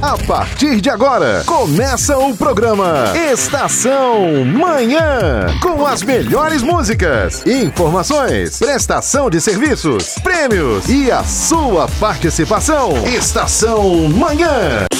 A partir de agora, começa o programa Estação Manhã, com as melhores músicas, informações, prestação de serviços, prêmios e a sua participação. Estação Manhã.